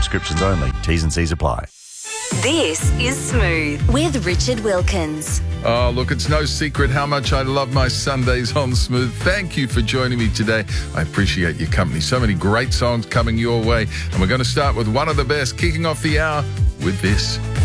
prescriptions only. T's and C's apply. This is Smooth with Richard Wilkins. Oh, look, it's no secret how much I love my Sundays on Smooth. Thank you for joining me today. I appreciate your company. So many great songs coming your way. And we're going to start with one of the best, kicking off the hour with this.